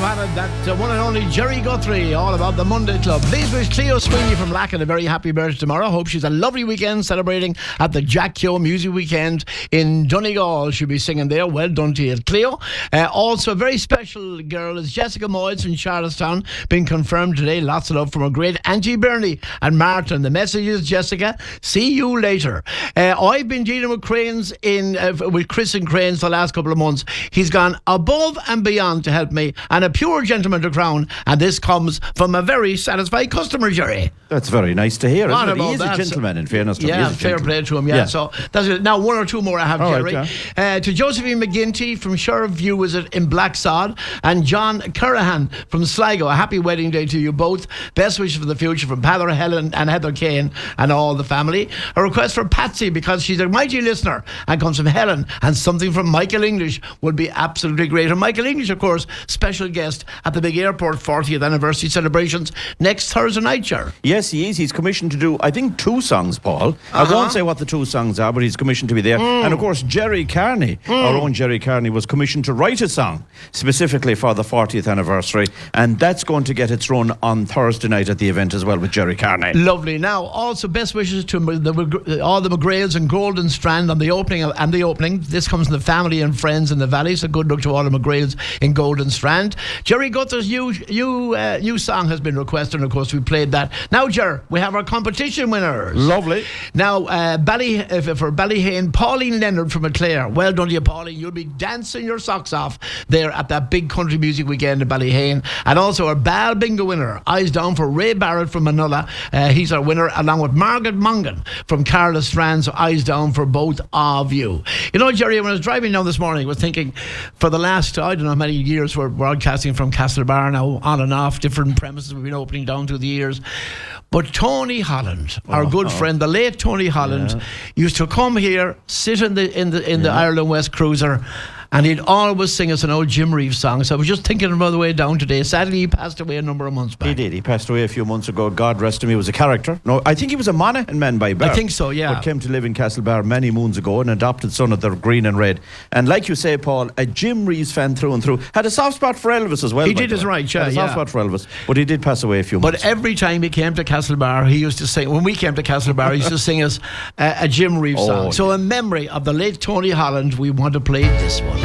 ballad that one and only Jerry Guthrie, all about the Monday Club. Please wish Cleo Sweeney from Lacken a very happy birthday tomorrow. Hope she's a lovely weekend celebrating at the Jack Keogh Music Weekend in Donegal. She'll be singing there. Well done to you, Cleo. Also, a very special girl is Jessica Moyes from Charlestown, being confirmed today. Lots of love from her great Auntie Bernie and Martin. The message is, Jessica, see you later. I've been dealing with Cranes with Chris and Cranes the last couple of months. He's gone above and beyond to help me, and a pure gentleman to crown, and this comes from a very satisfied customer, Jerry. That's very nice to hear, isn't it? He is that? a gentleman, in fairness to him. Yeah, fair play to him, yeah. So that's it. Now, one or two more I have, Jerry. Right, to Josephine McGinty from Sheriffview, is it, in Blacksod, and John Currahan from Sligo. A happy wedding day to you both. Best wishes for the future from Heather, Helen and Heather Kane and all the family. A request for Patsy, because she's a mighty listener and comes from Helen, and something from Michael English would be absolutely great. And Michael English, of course, special guest at the big airport 40th anniversary celebrations next Thursday night, Ger. Yes, he is. He's commissioned to do, I think, 2 songs, Paul. I won't say what the 2 songs are, but he's commissioned to be there. And of course, Jerry Carney, our own Jerry Carney, was commissioned to write a song specifically for the 40th anniversary, and that's going to get its run on Thursday night at the event as well with Jerry Carney. Lovely. Now, also best wishes to all the McGrails and Golden Strand on the opening. This comes from the family and friends in the valley, so good luck to all the McGrails in Golden Strand. Jerry Guthrie's new song has been requested, and of course we played that. Now, Ger, we have our competition winners. Lovely. Now, for Ballyhane, Pauline Leonard from Eclair. Well done to you, Pauline. You'll be dancing your socks off there at that big country music weekend in Ballyhane. And also our Bal Bingo winner, eyes down for Ray Barrett from Manila. He's our winner, along with Margaret Mongan from Carla Strand. So eyes down for both of you. You know, Jerry, when I was driving down this morning, I was thinking, for the last, I don't know how many years we're broadcasting from Castlebar now, on and off, different premises we've been opening down through the years. But Tony Holland, our good friend, the late Tony Holland, used to come here, sit in the Ireland West Cruiser, and he'd always sing us an old Jim Reeves song. So I was just thinking about the way down today. Sadly, he passed away a number of months back. He did. He passed away a few months ago. God rest him. He was a character. No, I think he was a Monaghan man by birth. I think so, yeah. But came to live in Castlebar many moons ago, an adopted son of the green and red. And like you say, Paul, a Jim Reeves fan through and through. Had a soft spot for Elvis as well. He did his right, yeah. Had a soft spot for Elvis. But he did pass away a few months ago. But every time he came to Castlebar, he used to sing, when we came to Castlebar, he used to sing us a Jim Reeves song. So in memory of the late Tony Holland, we want to play this one.